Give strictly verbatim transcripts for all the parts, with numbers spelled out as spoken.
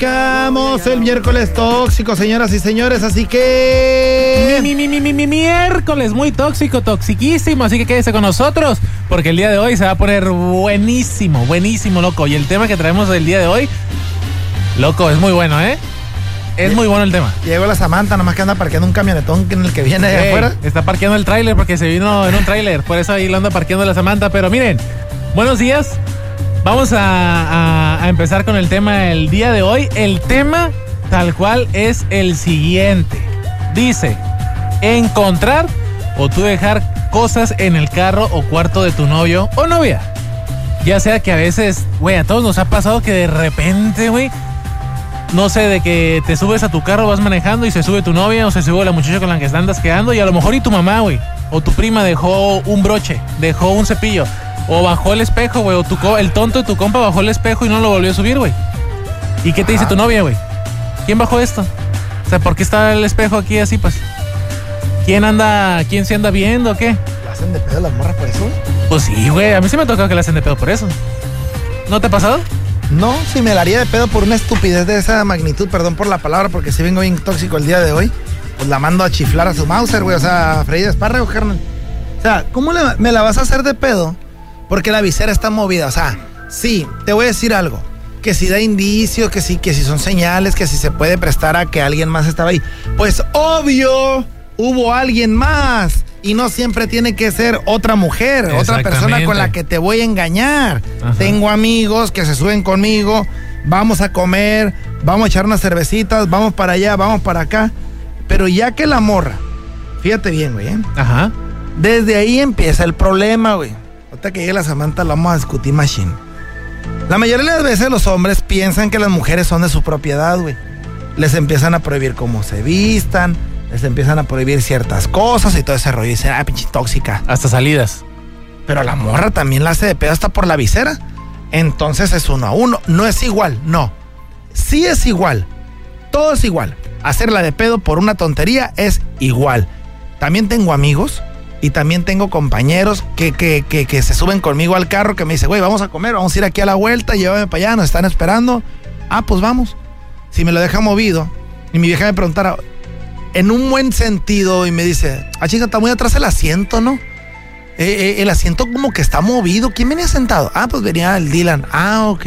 Arrancamos el miércoles tóxico, señoras y señores, así que... Mi, mi, mi, mi, mi, miércoles muy tóxico, toxiquísimo, así que quédese con nosotros, porque el día de hoy se va a poner buenísimo, buenísimo, loco. Y el tema que traemos del día de hoy, loco, es muy bueno, ¿eh? Es muy bueno el tema. Llegó la Samantha, nomás que anda parqueando un camionetón en el que viene de hey, afuera. Está parqueando el tráiler porque se vino en un tráiler, por eso ahí lo anda parqueando la Samantha. Pero miren, buenos días. Vamos a, a, a empezar con el tema del día de hoy. El tema tal cual es el siguiente. Dice, encontrar o tú dejar cosas en el carro o cuarto de tu novio o novia. Ya sea que a veces, güey, a todos nos ha pasado que de repente, güey, no sé, de que te subes a tu carro, vas manejando y se sube tu novia o se sube la muchacha con la que andas quedando y a lo mejor y tu mamá, güey, o tu prima dejó un broche, dejó un cepillo. O bajó el espejo, güey, o tu co- el tonto de tu compa bajó el espejo y no lo volvió a subir, güey. ¿Y qué te dice tu novia, güey? ¿Quién bajó esto? O sea, ¿por qué está el espejo aquí así, pues? ¿Quién anda, quién se anda viendo o qué? ¿La hacen de pedo las morras por eso, güey? Pues sí, güey, a mí sí me ha tocado que la hacen de pedo por eso. ¿No te ha pasado? No, si me la haría de pedo por una estupidez de esa magnitud, perdón por la palabra, porque si vengo bien tóxico el día de hoy, pues la mando a chiflar a su Mauser, güey, o sea, a freír espárrago, carnal. O sea, ¿cómo le, me la vas a hacer de pedo? Porque la visera está movida, o sea, sí, te voy a decir algo, que si da indicios, que sí, que si son señales, que si se puede prestar a que alguien más estaba ahí. Pues obvio, hubo alguien más, y no siempre tiene que ser otra mujer, otra persona con la que te voy a engañar. Ajá. Tengo amigos que se suben conmigo, vamos a comer, vamos a echar unas cervecitas, vamos para allá, vamos para acá, pero ya que la morra, fíjate bien, güey, ¿eh? Ajá. Desde ahí empieza el problema, güey. Ahorita que llegue la Samantha, lo vamos a discutir machine. La mayoría de las veces los hombres piensan que las mujeres son de su propiedad, güey. Les empiezan a prohibir cómo se vistan, les empiezan a prohibir ciertas cosas y todo ese rollo. Y dicen, ah, pinche tóxica. Hasta salidas. Pero la morra también la hace de pedo hasta por la visera. Entonces es uno a uno. No es igual, no. Sí es igual. Todo es igual. Hacerla de pedo por una tontería es igual. También tengo amigos y también tengo compañeros que, que, que, que se suben conmigo al carro, que me dicen, güey, vamos a comer, vamos a ir aquí a la vuelta, llévame para allá, nos están esperando. Ah, pues vamos. Si me lo deja movido y mi vieja me preguntara, en un buen sentido, y me dice, ah, chica, está muy atrás el asiento, ¿no? Eh, eh, el asiento como que está movido. ¿Quién venía sentado? Ah, pues venía el Dylan. Ah, ok.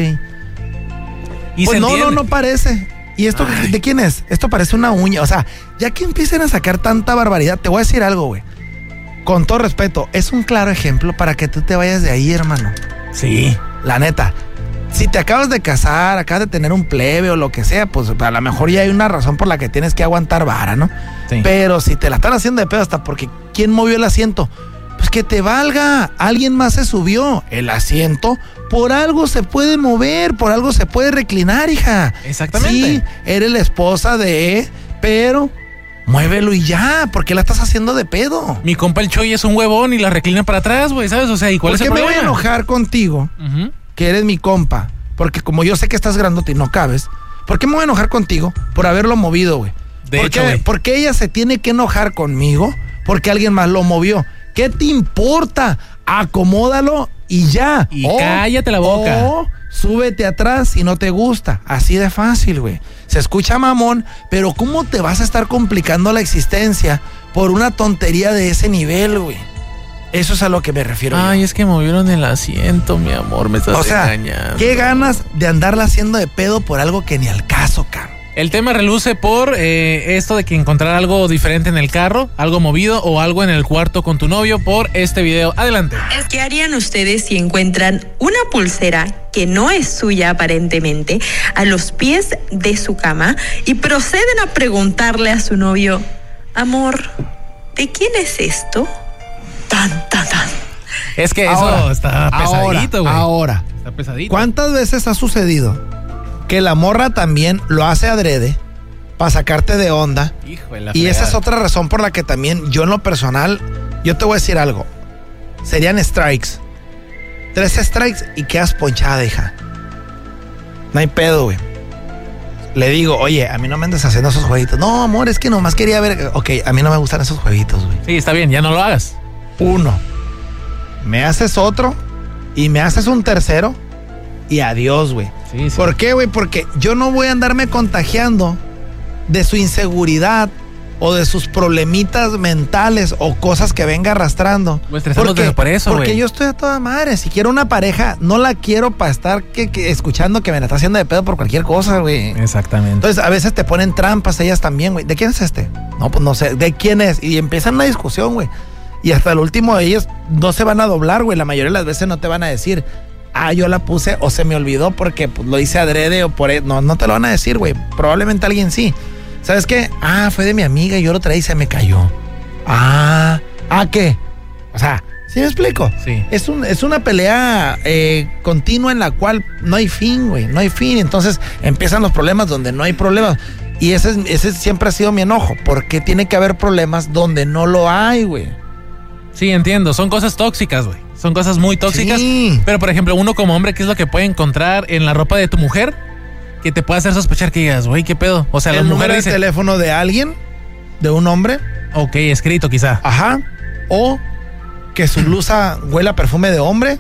¿Y pues se no, entiende? no, no parece. ¿Y esto Ay. de quién es? Esto parece una uña. O sea, ya que empiecen a sacar tanta barbaridad, te voy a decir algo, güey. Con todo respeto, es un claro ejemplo para que tú te vayas de ahí, hermano. Sí. La neta, si te acabas de casar, acabas de tener un plebe o lo que sea, pues a lo mejor ya hay una razón por la que tienes que aguantar vara, ¿no? Sí. Pero si te la están haciendo de pedo hasta porque ¿quién movió el asiento? Pues que te valga, alguien más se subió. El asiento por algo se puede mover, por algo se puede reclinar, hija. Exactamente. Sí, eres la esposa de, pero... muévelo y ya, ¿por qué la estás haciendo de pedo? Mi compa el Choy es un huevón y la reclina para atrás, güey, ¿sabes? O sea, ¿y cuál es el problema? ¿Por qué me voy a enojar contigo, uh-huh. que eres mi compa? Porque como yo sé que estás grandote y no cabes, ¿por qué me voy a enojar contigo por haberlo movido, güey? De ¿Por hecho, qué, güey. ¿Por qué ella se tiene que enojar conmigo porque alguien más lo movió? ¿Qué te importa? Acomódalo y ya. Y o, cállate la boca. O súbete atrás si no te gusta. Así de fácil, güey. Se escucha mamón, pero ¿cómo te vas a estar complicando la existencia por una tontería de ese nivel, güey? Eso es a lo que me refiero. Ay, yo. Es que movieron el asiento, mi amor, me estás o sea, engañando. ¿Qué ganas de andarla haciendo de pedo por algo que ni al caso, cabrón? El tema reluce por eh, esto de que encontrar algo diferente en el carro, algo movido o algo en el cuarto con tu novio por este video. Adelante. ¿Qué harían ustedes si encuentran una pulsera que no es suya aparentemente a los pies de su cama y proceden a preguntarle a su novio, amor, ¿de quién es esto? Tan, tan, tan. Es que eso ahora, está pesadito, güey. Ahora, ahora. Está pesadito. ¿Cuántas veces ha sucedido que la morra también lo hace adrede para sacarte de onda? Hijo de la y fregada. Esa es otra razón por la que también yo en lo personal, yo te voy a decir algo, serían strikes, tres strikes y quedas ponchada, hija. No hay pedo, güey. Le digo, oye, a mí no me andes haciendo esos jueguitos. No, amor, es que nomás quería ver. Ok, a mí no me gustan esos jueguitos, güey. Sí, está bien, ya no lo hagas. Uno, me haces otro y me haces un tercero y adiós, güey. Sí, sí. ¿Por qué, güey? Porque yo no voy a andarme contagiando de su inseguridad o de sus problemitas mentales o cosas que venga arrastrando. Pues estresándote por eso, güey. Porque yo estoy a toda madre. Si quiero una pareja, no la quiero para estar que, que, escuchando que me la está haciendo de pedo por cualquier cosa, güey. Exactamente. Entonces, a veces te ponen trampas ellas también, güey. ¿De quién es este? No, pues no sé. ¿De quién es? Y empiezan una discusión, güey. Y hasta el último de ellos no se van a doblar, güey. La mayoría de las veces no te van a decir, ah, yo la puse o se me olvidó porque pues, lo hice adrede o por... No, no te lo van a decir, güey. Probablemente alguien sí. ¿Sabes qué? Ah, fue de mi amiga y yo lo traí y se me cayó. Ah, ¿ah qué? O sea, ¿sí me explico? Sí. Es, un, es una pelea eh, continua en la cual no hay fin, güey, no hay fin. Entonces empiezan los problemas donde no hay problemas. Y ese, es, ese siempre ha sido mi enojo. ¿Por qué tiene que haber problemas donde no lo hay, güey? Sí, entiendo. Son cosas tóxicas, güey. Son cosas muy tóxicas. Sí. Pero, por ejemplo, uno como hombre, ¿qué es lo que puede encontrar en la ropa de tu mujer que te puede hacer sospechar que digas, güey, qué pedo? O sea, la ¿El mujer número dice... de teléfono de alguien? ¿De un hombre? Ok, escrito quizá. Ajá. O que su blusa huela a perfume de hombre.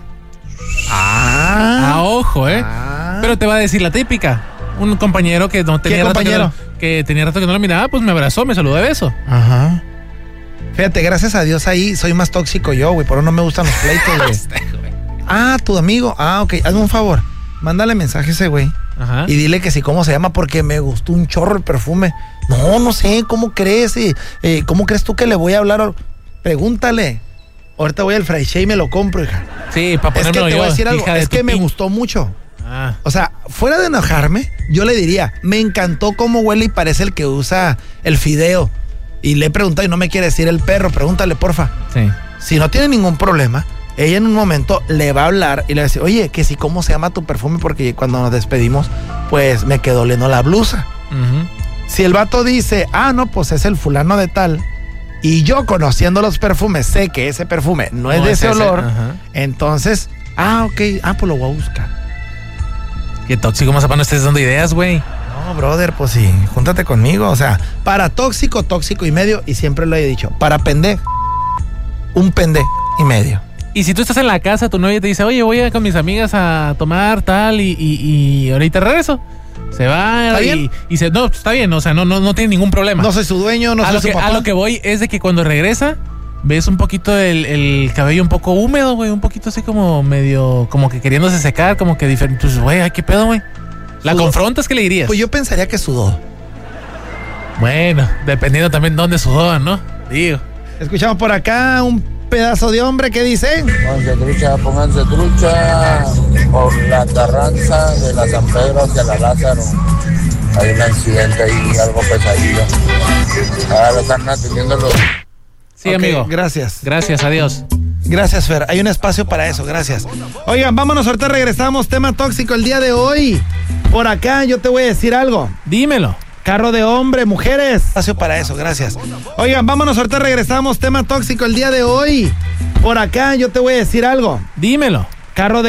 Ah. Ah, ojo, ¿eh? Ah. Pero te va a decir la típica. Un compañero que no tenía ¿Qué rato que, compañero? no, que tenía rato que no lo miraba, pues me abrazó, me saludó de beso. Ajá. Fíjate, gracias a Dios ahí soy más tóxico yo, güey. Por eso no me gustan los pleitos, güey. Ah, tu amigo. Ah, ok. Hazme un favor. Mándale mensaje a ese güey. Ajá. Y dile que sí, cómo se llama, porque me gustó un chorro el perfume. No, no sé, ¿cómo crees? Eh, eh, ¿Cómo crees tú que le voy a hablar? Pregúntale. Ahorita voy al Friday y me lo compro, hija. Sí, para Es que ponérmelo te yo, voy a decir algo. hija de Es tu que me pin- gustó mucho. Ah. O sea, fuera de enojarme, yo le diría, me encantó cómo huele y parece el que usa el fideo. Y le he preguntado y no me quiere decir el perro, pregúntale, porfa. Sí. Si no tiene ningún problema, ella en un momento le va a hablar y le va a decir, oye, que si cómo se llama tu perfume, porque cuando nos despedimos, pues me quedó oliendo la blusa. Uh-huh. Si el vato dice, ah, no, pues es el fulano de tal, y yo conociendo los perfumes sé que ese perfume no, es No de es ese ese, olor, ajá. entonces, ah, ok, ah, pues lo voy a buscar. Qué tóxico, Mazapán, no estés dando ideas, güey. No, brother, pues sí, júntate conmigo, o sea, para tóxico, tóxico y medio, y siempre lo he dicho, para pende, un pende y medio. Y si tú estás en la casa, tu novia te dice, oye, voy a ir con mis amigas a tomar tal y, y, y ahorita regreso. Se va ¿Está y, bien? y se, no, está bien, o sea, no, no, no tiene ningún problema. No soy su dueño, no a, soy lo su que, papá. a lo que voy es de que cuando regresa, ves un poquito el, el cabello un poco húmedo, güey, un poquito así como medio, como que queriéndose secar, como que diferente. Pues, güey, ay, qué pedo, güey. ¿La Sudó. confrontas? ¿Qué le dirías? Pues yo pensaría que sudó. Bueno, dependiendo también dónde sudó, ¿no? Digo. Escuchamos por acá un pedazo de hombre que dice, Pónganse trucha, pónganse trucha por la Carranza de la San Pedro hacia la Lázaro. Hay un accidente ahí, algo pesadillo. Ahora lo están atendiendo los... Sí, ok, amigo. gracias. Gracias, adiós. Gracias, Fer. Hay un espacio para eso, gracias. Oigan, vámonos, ahorita regresamos. Tema tóxico el día de hoy. Por acá yo te voy a decir algo. Dímelo. Carro de hombre, mujeres. Espacio para eso, gracias. Oigan, vámonos, ahorita regresamos. Tema tóxico el día de hoy. Por acá yo te voy a decir algo. Dímelo. Carro de